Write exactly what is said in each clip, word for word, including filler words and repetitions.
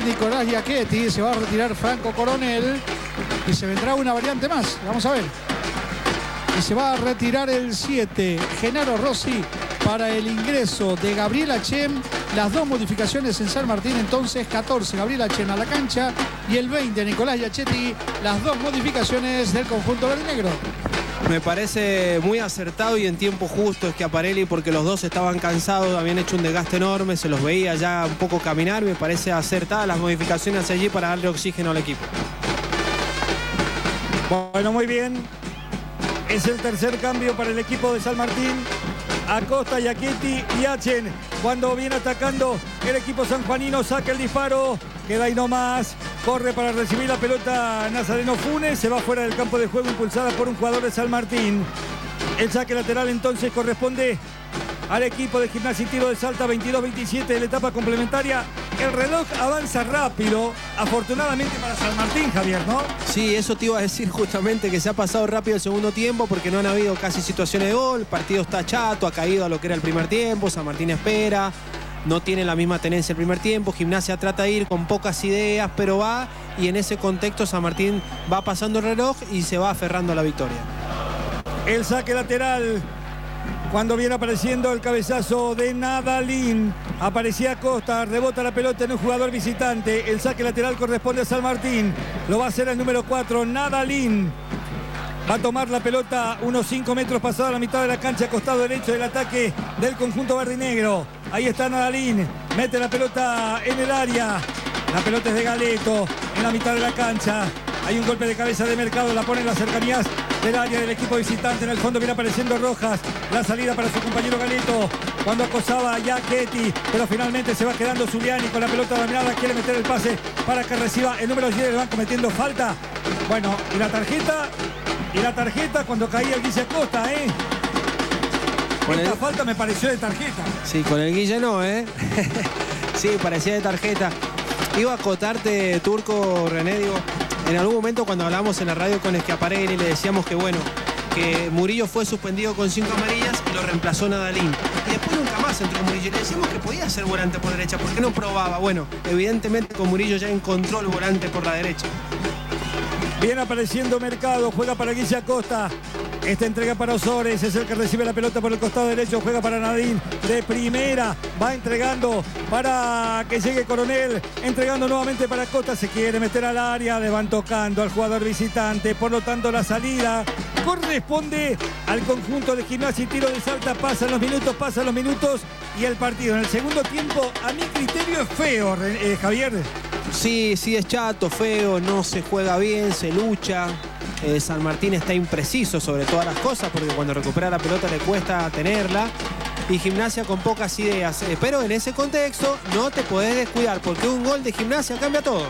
Nicolás Giachetti, se va a retirar Franco Coronel y se vendrá una variante más. Vamos a ver. Y se va a retirar el siete, Genaro Rossi, para el ingreso de Gabriel Achem. Las dos modificaciones en San Martín, entonces catorce, Gabriel Achem a la cancha, y el veinte, Nicolás Giachetti, las dos modificaciones del conjunto verdinegro. Me parece muy acertado y en tiempo justo Schiaparelli, porque los dos estaban cansados, habían hecho un desgaste enorme, se los veía ya un poco caminar. Me parece acertada las modificaciones allí para darle oxígeno al equipo. Bueno, muy bien. Es el tercer cambio para el equipo de San Martín. Acosta, Giachetti y Achen. Cuando viene atacando el equipo sanjuanino, saca el disparo. Queda ahí nomás. Corre para recibir la pelota Nazareno Funes. Se va fuera del campo de juego, impulsada por un jugador de San Martín. El saque lateral entonces corresponde al equipo de Gimnasia y Tiro de Salta. Veintidós veintisiete de la etapa complementaria. El reloj avanza rápido, afortunadamente para San Martín, Javier, ¿no? Sí, eso te iba a decir justamente, que se ha pasado rápido el segundo tiempo porque no han habido casi situaciones de gol. El partido está chato, ha caído a lo que era el primer tiempo. San Martín espera, no tiene la misma tenencia el primer tiempo. Gimnasia trata de ir con pocas ideas, pero va, y en ese contexto San Martín va pasando el reloj y se va aferrando a la victoria. El saque lateral, cuando viene apareciendo el cabezazo de Nadalín. Aparecía Costa, rebota la pelota en un jugador visitante. El saque lateral corresponde a San Martín. Lo va a hacer el número cuatro, Nadalín. Va a tomar la pelota unos cinco metros pasada la mitad de la cancha, costado derecho del ataque del conjunto verdinegro. Ahí está Nadalín, mete la pelota en el área. La pelota es de Galeto, en la mitad de la cancha. Hay un golpe de cabeza de Mercado, la pone en las cercanías del área del equipo visitante. En el fondo viene apareciendo Rojas. La salida para su compañero Galeto, cuando acosaba a Giachetti, pero finalmente se va quedando Zuliani con la pelota dominada. Quiere meter el pase para que reciba el número diez. Le van cometiendo falta. Bueno, y la tarjeta, y la tarjeta cuando caía el Guille Acosta, ¿eh? Con Esta el... falta me pareció de tarjeta. Sí, con el Guille no, ¿eh? Sí, parecía de tarjeta. Iba a acotarte, Turco, René, digo, en algún momento cuando hablamos en la radio con Schiaparelli le decíamos que bueno, que Murillo fue suspendido con cinco amarillas y lo reemplazó Nadalín. Y después nunca más entró Murillo. Le decíamos que podía ser volante por derecha. ¿Por qué no probaba? Bueno, evidentemente con Murillo ya encontró el volante por la derecha. Viene apareciendo Mercado, juega para Guille Acosta. Esta entrega para Osores, es el que recibe la pelota por el costado derecho, juega para Nadín de primera, va entregando para que llegue Coronel, entregando nuevamente para Acosta, se quiere meter al área, le van tocando al jugador visitante, por lo tanto la salida corresponde al conjunto de Gimnasia y Tiro de Salta. Pasan los minutos, pasan los minutos y el partido en el segundo tiempo, a mi criterio, es feo, eh, Javier. Sí, sí, es chato, feo, no se juega bien, se lucha. Eh, San Martín está impreciso sobre todas las cosas porque cuando recupera la pelota le cuesta tenerla. Y Gimnasia con pocas ideas. Eh, pero en ese contexto no te podés descuidar porque un gol de Gimnasia cambia todo.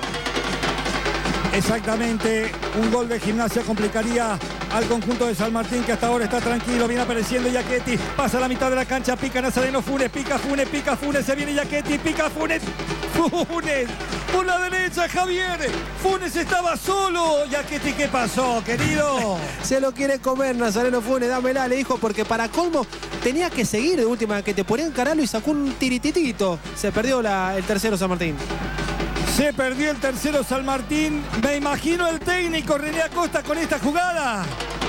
Exactamente, un gol de Gimnasia complicaría al conjunto de San Martín, que hasta ahora está tranquilo. Viene apareciendo Giachetti, pasa a la mitad de la cancha, pica Nazareno Funes, pica Funes, pica Funes, se viene Giachetti, pica Funes, Funes, por la derecha, Javier, Funes estaba solo. Giachetti, ¿qué pasó, querido? Se lo quiere comer Nazareno Funes, dámela, le dijo, porque para colmo tenía que seguir de última, que te ponía en caralo y sacó un tirititito. Se perdió la, el tercero San Martín. Se perdió el tercero San Martín. Me imagino el técnico René Acosta con esta jugada.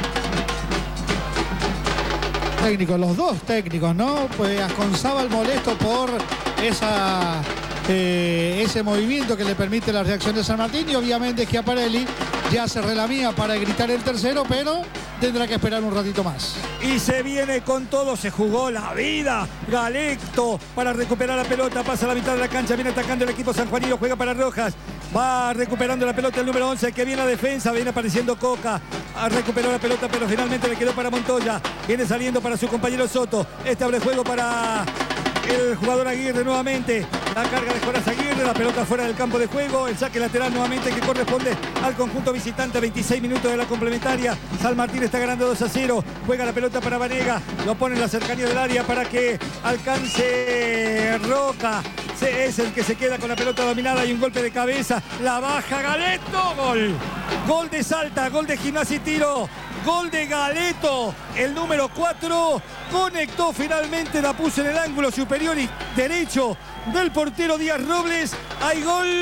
Técnicos, los dos técnicos, ¿no? Pues Asconzábal molesto por esa, eh, ese movimiento que le permite la reacción de San Martín, y obviamente Schiaparelli ya se relamía para gritar el tercero, pero tendrá que esperar un ratito más. Y se viene con todo, se jugó la vida. Galeto para recuperar la pelota, pasa a la mitad de la cancha, viene atacando el equipo sanjuanino, juega para Rojas. Va recuperando la pelota el número once, que viene a defensa, viene apareciendo Coca. Recuperó la pelota, pero finalmente le quedó para Montoya. Viene saliendo para su compañero Soto. Este abre juego para el jugador Aguirre nuevamente. La carga de Jonás Aguirre, la pelota fuera del campo de juego. El saque lateral nuevamente que corresponde al conjunto visitante. veintiséis minutos de la complementaria. San Martín está ganando dos a cero. Juega la pelota para Vanega. Lo pone en la cercanía del área para que alcance Roca. Es el que se queda con la pelota dominada y un golpe de cabeza. La baja Galeto. Gol. Gol de Salta. Gol de Gimnasia y Tiro. Gol de Galeto, el número cuatro, conectó finalmente, la puso en el ángulo superior y derecho del portero Díaz Robles. Hay gol.